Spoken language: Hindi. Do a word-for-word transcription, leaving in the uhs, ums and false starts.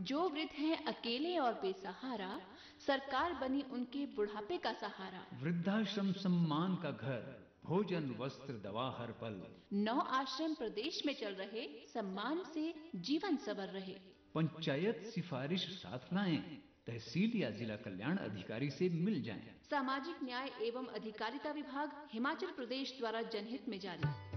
जो वृद्ध हैं अकेले और बेसहारा, सरकार बनी उनके बुढ़ापे का सहारा। वृद्धाश्रम सम्मान का घर, भोजन वस्त्र दवा हर पल। नौ आश्रम प्रदेश में चल रहे, सम्मान से जीवन सवर रहे। पंचायत सिफारिश साथ लाएं, तहसील या जिला कल्याण अधिकारी से मिल जाएं। सामाजिक न्याय एवं अधिकारिता विभाग, हिमाचल प्रदेश द्वारा जनहित में जारी।